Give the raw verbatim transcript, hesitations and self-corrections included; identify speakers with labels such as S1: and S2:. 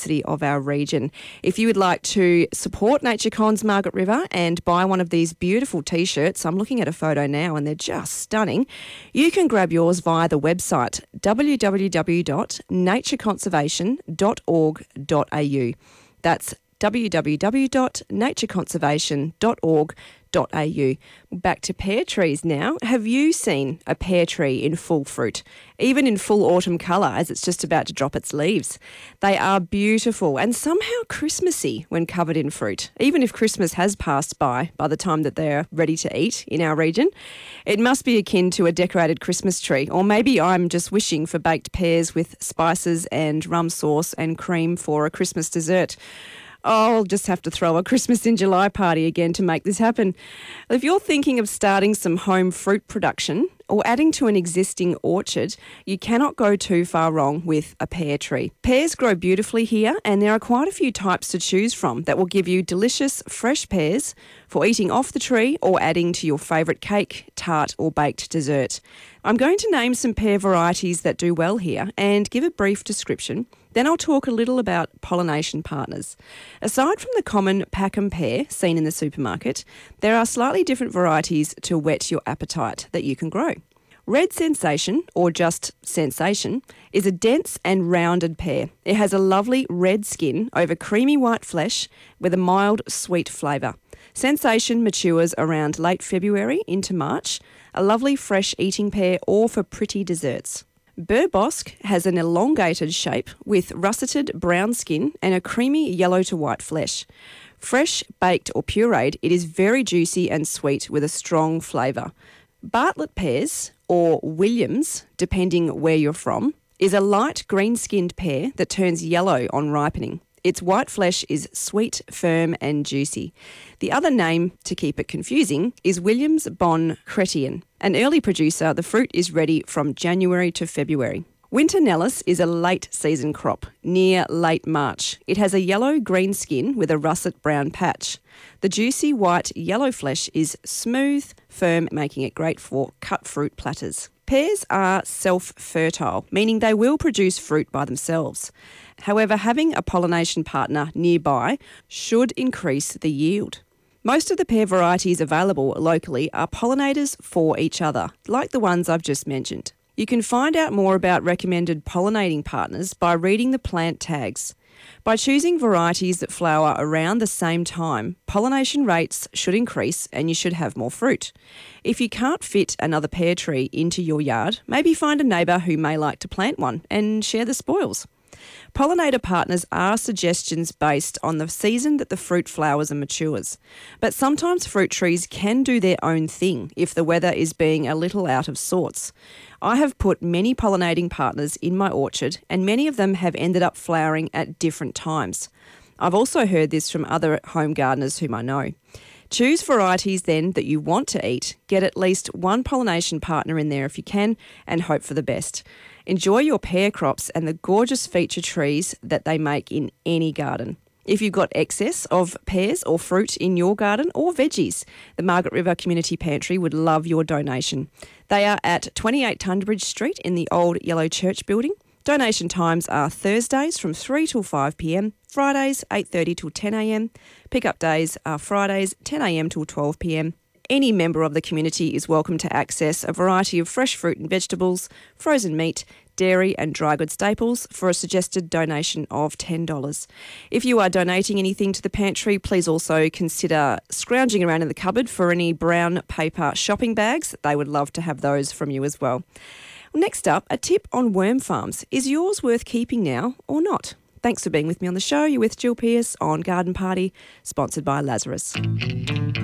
S1: biodiversity of our region. If you would like to support NatureCon's Margaret River and buy one of these beautiful T-shirts, I'm looking at a photo now and they're just stunning, you can grab yours via the website w w w dot nature conservation dot org dot a u. That's w w w dot nature conservation dot org dot a u. Back to pear trees now. Have you seen a pear tree in full fruit, even in full autumn colour as it's just about to drop its leaves? They are beautiful and somehow Christmassy when covered in fruit, even if Christmas has passed by by the time that they're ready to eat in our region. It must be akin to a decorated Christmas tree, or maybe I'm just wishing for baked pears with spices and rum sauce and cream for a Christmas dessert. Oh, I'll just have to throw a Christmas in July party again to make this happen. If you're thinking of starting some home fruit production or adding to an existing orchard, you cannot go too far wrong with a pear tree. Pears grow beautifully here, and there are quite a few types to choose from that will give you delicious fresh pears for eating off the tree or adding to your favourite cake, tart or baked dessert. I'm going to name some pear varieties that do well here and give a brief description. Then I'll talk a little about pollination partners. Aside from the common Packham pear seen in the supermarket, there are slightly different varieties to whet your appetite that you can grow. Red Sensation, or just Sensation, is a dense and rounded pear. It has a lovely red skin over creamy white flesh with a mild sweet flavour. Sensation matures around late February into March, a lovely fresh eating pear or for pretty desserts. Burbosque has an elongated shape with russeted brown skin and a creamy yellow to white flesh. Fresh, baked or pureed, it is very juicy and sweet with a strong flavour. Bartlett pears, or Williams, depending where you're from, is a light green-skinned pear that turns yellow on ripening. Its white flesh is sweet, firm and juicy. The other name, to keep it confusing, is Williams Bon Chrétien. An early producer, the fruit is ready from January to February. Winter Nellis is a late season crop, near late March. It has a yellow-green skin with a russet brown patch. The juicy white yellow flesh is smooth, firm, making it great for cut fruit platters. Pears are self-fertile, meaning they will produce fruit by themselves. However, having a pollination partner nearby should increase the yield. Most of the pear varieties available locally are pollinators for each other, like the ones I've just mentioned. You can find out more about recommended pollinating partners by reading the plant tags. By choosing varieties that flower around the same time, pollination rates should increase and you should have more fruit. If you can't fit another pear tree into your yard, maybe find a neighbour who may like to plant one and share the spoils. Pollinator partners are suggestions based on the season that the fruit flowers and matures, but sometimes fruit trees can do their own thing if the weather is being a little out of sorts. I have put many pollinating partners in my orchard and many of them have ended up flowering at different times. I've also heard this from other home gardeners whom I know. Choose varieties then that you want to eat, get at least one pollination partner in there if you can, and hope for the best. Enjoy your pear crops and the gorgeous feature trees that they make in any garden. If you've got excess of pears or fruit in your garden or veggies, the Margaret River Community Pantry would love your donation. They are at twenty-eight Tunbridge Street in the old Yellow Church building. Donation times are Thursdays from three till five p m, Fridays eight thirty till ten a m. Pickup days are Fridays ten a m till twelve p m. Any member of the community is welcome to access a variety of fresh fruit and vegetables, frozen meat, dairy and dry goods staples for a suggested donation of ten dollars. If you are donating anything to the pantry, please also consider scrounging around in the cupboard for any brown paper shopping bags. They would love to have those from you as well. Next up, a tip on worm farms. Is yours worth keeping now or not? Thanks for being with me on the show. You're with Jill Pearce on Garden Party, sponsored by Lazarus.